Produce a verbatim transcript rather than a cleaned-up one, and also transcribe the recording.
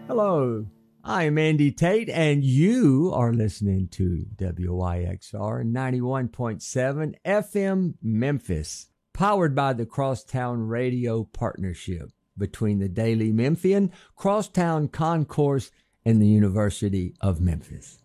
Hello, I'm Andy Tate, and you are listening to W Y X R ninety-one point seven F M Memphis, powered by the Crosstown Radio Partnership between the Daily Memphian, Crosstown Concourse, and the University of Memphis.